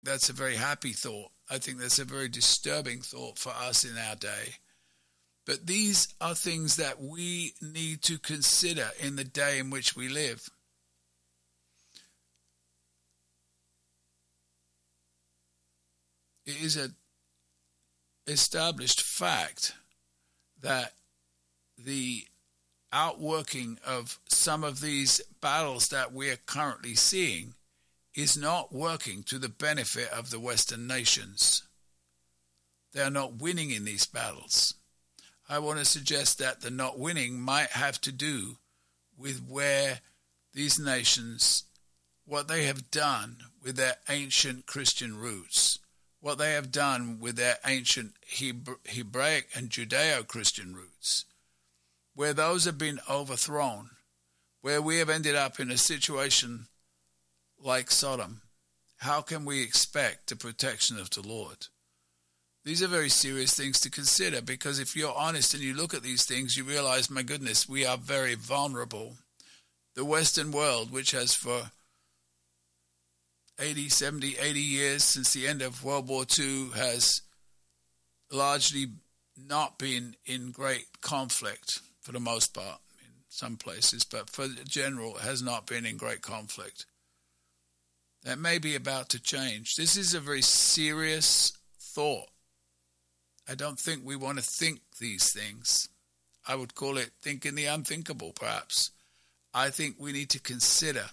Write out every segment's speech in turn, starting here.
that's a very happy thought. I think that's a very disturbing thought for us in our day. But these are things that we need to consider in the day in which we live. It is an established fact that the outworking of some of these battles that we are currently seeing is not working to the benefit of the Western nations. They are not winning in these battles. I want to suggest that the not winning might have to do with where these nations, what they have done with their ancient Christian roots, what they have done with their ancient Hebraic and Judeo-Christian roots, where those have been overthrown, where we have ended up in a situation like Sodom. How can we expect the protection of the Lord? These are very serious things to consider, because if you're honest and you look at these things, you realize, my goodness, we are very vulnerable. The Western world, which has for 80 years since the end of World War II, has largely not been in great conflict for the most part in some places, but for the general, it has not been in great conflict. That may be about to change. This is a very serious thought. I don't think we want to think these things. I would call it thinking the unthinkable, perhaps. I think we need to consider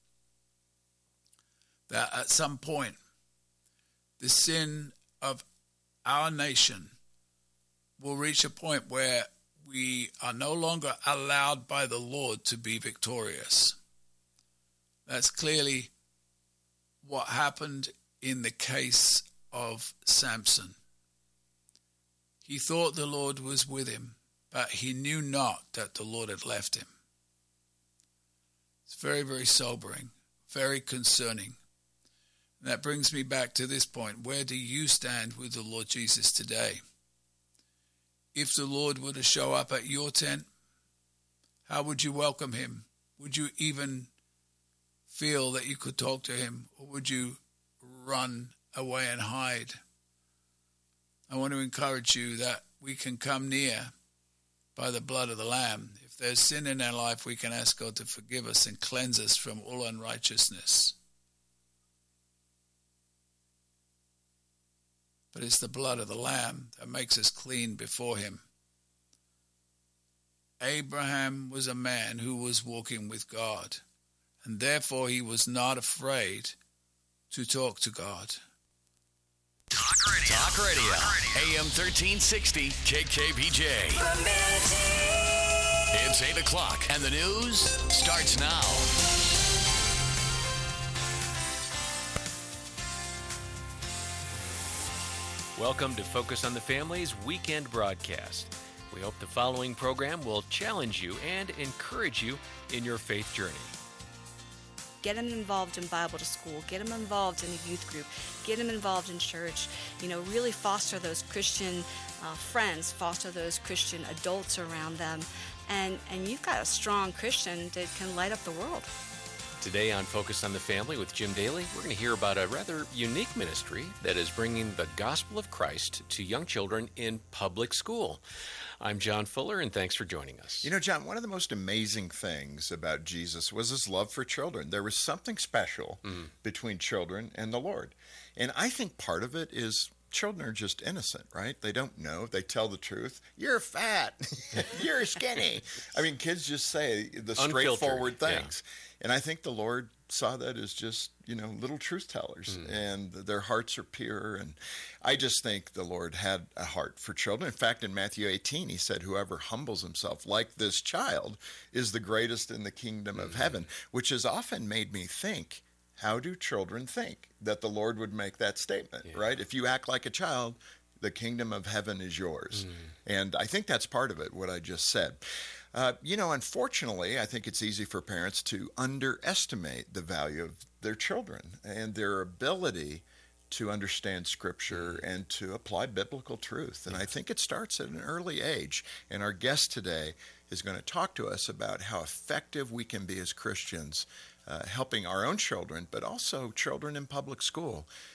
that at some point, the sin of our nation will reach a point where we are no longer allowed by the Lord to be victorious. That's clearly what happened in the case of Samson. He thought the Lord was with him, but he knew not that the Lord had left him. It's very, very sobering, very concerning. And that brings me back to this point. Where do you stand with the Lord Jesus today? If the Lord were to show up at your tent, how would you welcome him? Would you even feel that you could talk to him, or would you run away and hide? I want to encourage you that we can come near by the blood of the Lamb. If there's sin in our life, we can ask God to forgive us and cleanse us from all unrighteousness. But it's the blood of the Lamb that makes us clean before him. Abraham was a man who was walking with God, and therefore he was not afraid to talk to God. Talk Radio. AM 1360, KKBJ. It's 8 o'clock, and the news starts now. Welcome to Focus on the Family's weekend broadcast. We hope the following program will challenge you and encourage you in your faith journey. Get them involved in Bible to School. Get them involved in a youth group. Get them involved in church. Really foster those Christian friends, foster those Christian adults around them. And you've got a strong Christian that can light up the world. Today on Focus on the Family with Jim Daly, we're going to hear about a rather unique ministry that is bringing the gospel of Christ to young children in public school. I'm John Fuller, and thanks for joining us. John, one of the most amazing things about Jesus was his love for children. There was something special between children and the Lord. And I think part of it is children are just innocent, right? They don't know. They tell the truth. You're fat. You're skinny. I mean, kids just say the straightforward things. Yeah. And I think the Lord saw that as just, little truth tellers, and their hearts are pure. And I just think the Lord had a heart for children. In fact, in Matthew 18, he said, whoever humbles himself like this child is the greatest in the kingdom of heaven, which has often made me think, how do children think that the Lord would make that statement, right? If you act like a child, the kingdom of heaven is yours. And I think that's part of it, what I just said. Unfortunately, I think it's easy for parents to underestimate the value of their children and their ability to understand Scripture and to apply biblical truth. And I think it starts at an early age. And our guest today is going to talk to us about how effective we can be as Christians, helping our own children, but also children in public school.